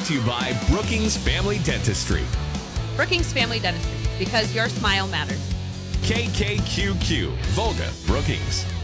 to you by Brookings Family Dentistry. Brookings Family Dentistry, because your smile matters. KKQQ, Volga, Brookings.